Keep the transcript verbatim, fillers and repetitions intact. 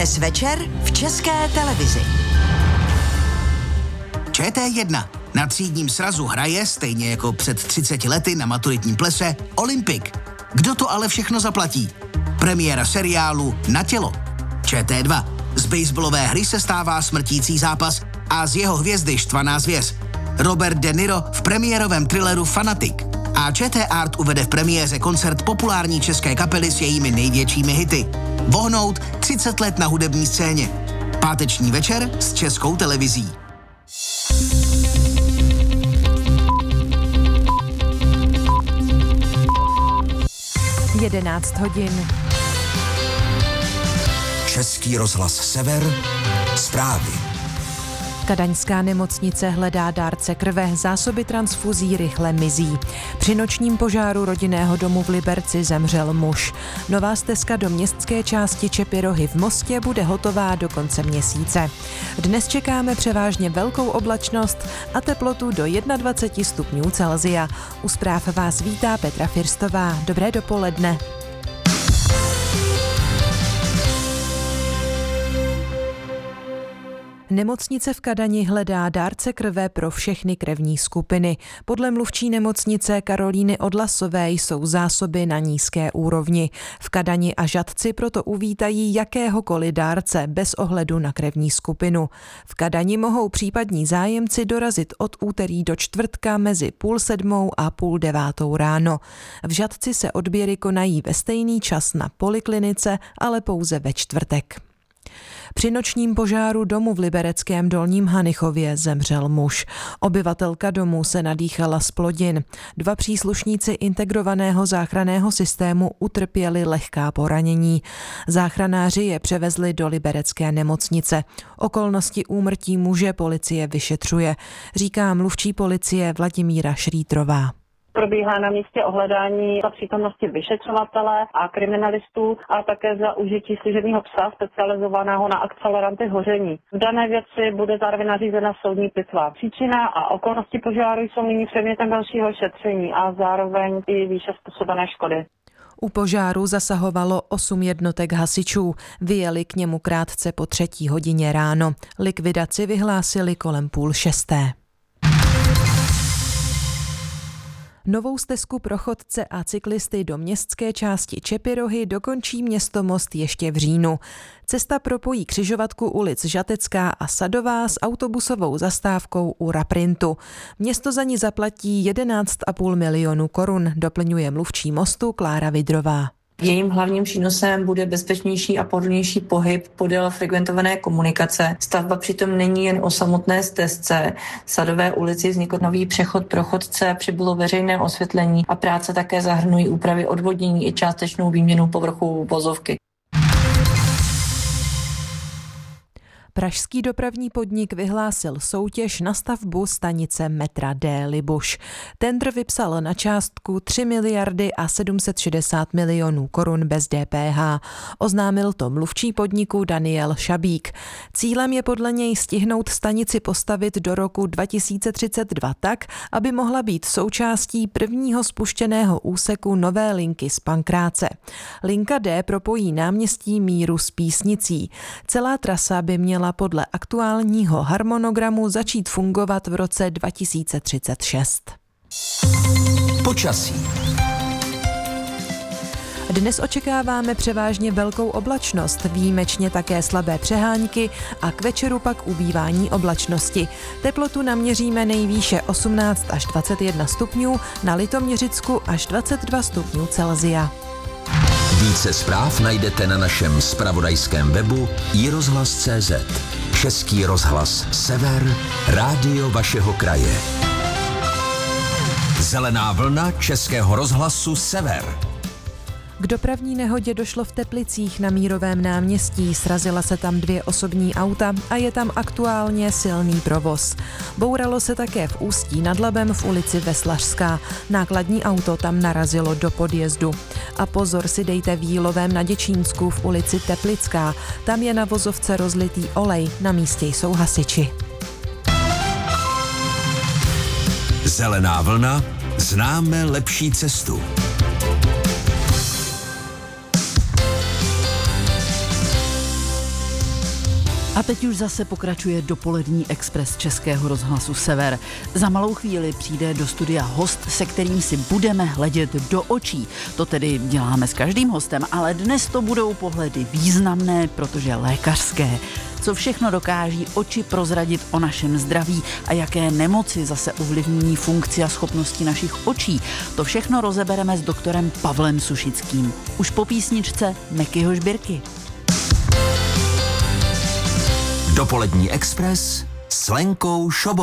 Dnes večer v České televizi. Č T jedna na třídním srazu hraje, stejně jako před třiceti lety na maturitním plese, Olympik. Kdo to ale všechno zaplatí? Premiéra seriálu Na tělo. Č T dva. Z baseballové hry se stává smrtící zápas a z jeho hvězdy štvaná zvěř. Robert De Niro v premiérovém thrilleru Fanatik. A ČT Art uvede v premiéře koncert populární české kapely s jejími největšími hity. Vohnout třicet let na hudební scéně. Páteční večer s Českou televizí. jedenáct hodin. Český rozhlas Sever. Zprávy. Kadaňská nemocnice hledá dárce krve, zásoby transfuzí rychle mizí. Při nočním požáru rodinného domu v Liberci zemřel muž. Nová stezka do městské části Čepirohy v Mostě bude hotová do konce měsíce. Dnes čekáme převážně velkou oblačnost a teplotu do dvacet jedna stupňů Celsia. U zpráv vás vítá Petra Firstová. Dobré dopoledne. Nemocnice v Kadani hledá dárce krve pro všechny krevní skupiny. Podle mluvčí nemocnice Karolíny Odlasové jsou zásoby na nízké úrovni. V Kadani a Žatci proto uvítají jakéhokoliv dárce bez ohledu na krevní skupinu. V Kadani mohou případní zájemci dorazit od úterý do čtvrtka mezi půl sedmou a půl devátou ráno. V Žatci se odběry konají ve stejný čas na poliklinice, ale pouze ve čtvrtek. Při nočním požáru domu v libereckém Dolním Hanichově zemřel muž. Obyvatelka domu se nadýchala z plodin. Dva příslušníci integrovaného záchranného systému utrpěli lehká poranění. Záchranáři je převezli do liberecké nemocnice. Okolnosti úmrtí muže policie vyšetřuje, říká mluvčí policie Vladimíra Šrítrová. Probíhá na místě ohledání za přítomnosti vyšetřovatele a kriminalistů a také za užití služebního psa specializovaného na akceleranty hoření. V dané věci bude zároveň nařízena soudní pitva. Příčina a okolnosti požáru jsou nyní předmětem dalšího šetření a zároveň i výše způsobené škody. U požáru zasahovalo osm jednotek hasičů. Vyjeli k němu krátce po třetí hodině ráno. Likvidaci vyhlásili kolem půl šesté. Novou stezku pro chodce a cyklisty do městské části Čepirohy dokončí Město Most ještě v říjnu. Cesta propojí křižovatku ulic Žatecká a Sadová s autobusovou zastávkou u Raprintu. Město za ní zaplatí jedenáct a půl milionu korun, doplňuje mluvčí Mostu Klára Vidrová. Jejím hlavním přínosem bude bezpečnější a pohodlnější pohyb podél frekventované komunikace. Stavba přitom není jen o samotné stezce. V Sadové ulici vznikl nový přechod pro chodce, přibylo veřejné osvětlení a práce také zahrnují úpravy odvodnění i částečnou výměnu povrchu vozovky. Pražský dopravní podnik vyhlásil soutěž na stavbu stanice metra D. Libuš. Tendr vypsal na částku tři miliardy a sedm set šedesát milionů korun bez D P H. Oznámil to mluvčí podniku Daniel Šabík. Cílem je podle něj stihnout stanici postavit do roku dva tisíce třicet dva tak, aby mohla být součástí prvního spuštěného úseku nové linky z Pankráce. Linka D propojí náměstí Míru s Písnicí. Celá trasa by měla podle aktuálního harmonogramu začít fungovat v roce dva tisíce třicet šest. Počasí. Dnes očekáváme převážně velkou oblačnost, výjimečně také slabé přehánky a k večeru pak ubývání oblačnosti. Teplotu naměříme nejvýše osmnáct až dvacet jedna stupňů, na Litoměřicku až dvacet dva stupňů Celsia. Více zpráv najdete na našem zpravodajském webu i rozhlas tečka cé zet. Český rozhlas Sever, rádio vašeho kraje. Zelená vlna Českého rozhlasu Sever. K dopravní nehodě došlo v Teplicích na Mírovém náměstí. Srazila se tam dvě osobní auta a je tam aktuálně silný provoz. Bouralo se také v Ústí nad Labem v ulici Veslařská. Nákladní auto tam narazilo do podjezdu. A pozor si dejte v Jílovém na Děčínsku v ulici Teplická. Tam je na vozovce rozlitý olej, na místě jsou hasiči. Zelená vlna, známe lepší cestu. A teď už zase pokračuje dopolední expres Českého rozhlasu Sever. Za malou chvíli přijde do studia host, se kterým si budeme hledět do očí. To tedy děláme s každým hostem, ale dnes to budou pohledy významné, protože lékařské. Co všechno dokáží oči prozradit o našem zdraví a jaké nemoci zase ovlivní funkci a schopnosti našich očí. To všechno rozebereme s doktorem Pavlem Sušickým. Už po písničce Mekyho Žbírky. Dopolední expres s Lenkou Šobou.